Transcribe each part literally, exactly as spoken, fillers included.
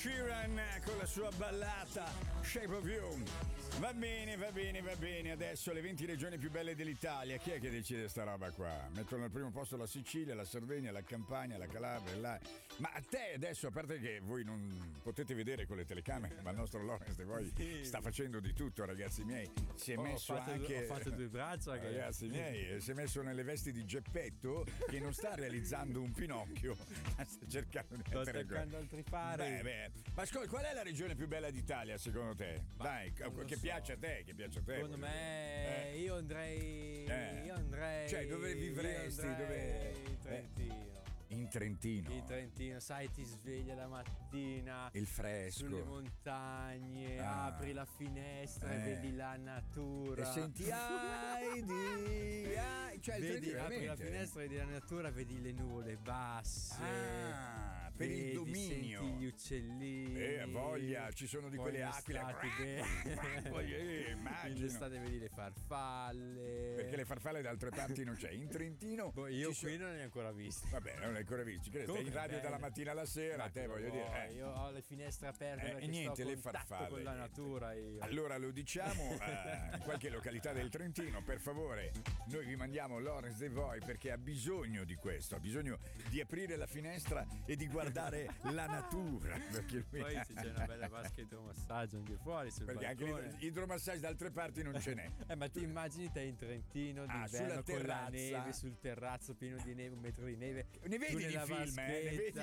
Sheeran con la sua ballata Shape of You. Va bene, va bene, va bene. Adesso le venti regioni più belle dell'Italia. Chi è che decide sta roba qua? Mettono al primo posto la Sicilia, la Sardegna, la Campania, la Calabria, la... Ma a te adesso, a parte che voi non potete vedere con le telecamere, ma il nostro Lawrence De Voi sta facendo di tutto, ragazzi miei. Si è oh, messo ho fatto, anche... Ho fatto due braccia. Che... Ragazzi miei, si è messo nelle vesti di Geppetto, che non sta realizzando un Pinocchio, ma sta cercando di sto mettere... cercando altri fari. Beh, beh. Ma ascolta, qual è la regione più bella d'Italia secondo te? Ma Dai, che so. piace a te, che piace a te. Secondo me eh. io andrei eh. io andrei Cioè, dove vivresti? Dove in Trentino. In Trentino. In Trentino, sai, ti sveglia la mattina. Il fresco. Sulle montagne, ah. apri la finestra eh. e vedi la natura. E senti ai di ai. Cioè, vedi, il apri la finestra, vedi la natura, vedi le nuvole basse. Ah, per vedi, il dominio. Senti gli uccellini. Eh, a voglia, ci sono di quelle aquile. eh, in estate vedi le farfalle. Perché le farfalle da altre parti non c'è. In Trentino. Boh, io qui sono... non ne ho ancora visto. Vabbè, non l'hai ancora visto. Credo, stai in radio dalla mattina alla sera. Ma te voglio vuoi? dire. Eh. Io ho le finestre aperte eh, perché e niente, sto a le farfalle con la niente. natura. Io. Allora lo diciamo eh, in qualche località del Trentino, per favore, noi vi mandiamo Lawrence De Voi perché ha bisogno di questo, ha bisogno di aprire la finestra e di guardare la natura. Perché lui... Poi se c'è una bella vasca idromassaggio anche fuori sul perché balcone. anche l'idromassaggio da altre parti non ce n'è. eh, ma ti immagini te in Trentino ah, d'inverno sulla con la neve sul terrazzo pieno di neve, un metro di neve. Ne vedi di film, eh? Ne vedi?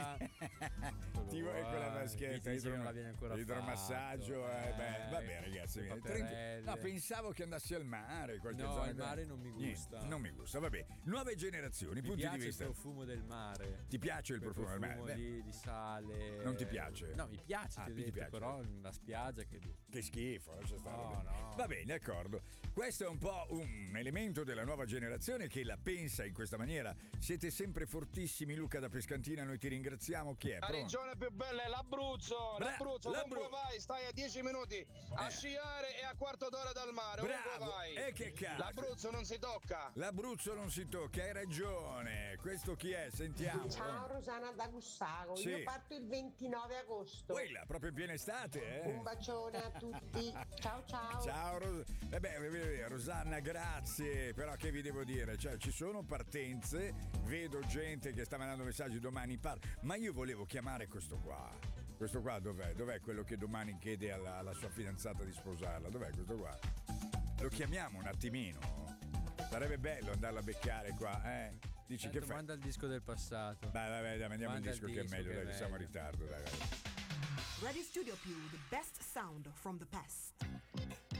Ti vuoi con la vaschetta, idromassaggio, eh, beh, vabbè ragazzi, no, pensavo che andassi al mare, qualche no, zona il mare non mi gusta. Niente, non mi gusta, vabbè. Nuove generazioni, mi punti piace di vista. Il profumo del mare. Ti piace il profumo, profumo del mare? Di, di sale. Non ti piace? No, mi piace, ah, ti ti detto, piace. però la spiaggia che che schifo, lascia stare. No, no. Va bene, d'accordo. Questo è un po' un elemento della nuova generazione che la pensa in questa maniera. Siete sempre fortissimi, Luca da Pescantina, noi ti ringraziamo. Chi è? La Pronto? regione più bella è l'Abruzzo. Bra- L'Abruzzo, l'Abru- dove vai? Stai a dieci minuti a eh. sciare e a quarto d'ora dal mare. Bravo. Vai? E che cazzo? L'Abruzzo non si tocca. L'Abruzzo non si tocca, hai ragione. Questo chi è? Sentiamo. Ciao Rosanna da Gussago, sì. Io parto il ventinove agosto. Quella, proprio in piena estate, eh? Un bacione a tutti. Ciao ciao. Ciao Ros- eh beh, Rosanna, grazie. Però che vi devo dire? Cioè, ci sono partenze, vedo gente che sta mandando messaggi domani par. Ma io volevo chiamare questo qua. Questo qua dov'è? Dov'è quello che domani chiede alla, alla sua fidanzata di sposarla? Dov'è questo qua? Lo chiamiamo un attimino? Sarebbe bello andarla a beccare qua, eh? Dici Tanto che fai? manda il disco del passato. Dai, dai, dai, mandiamo Manda il disco il che è disco meglio, che dai, è che siamo in meglio. ritardo, dai, dai. Radio Studio Più, the best sound from the past.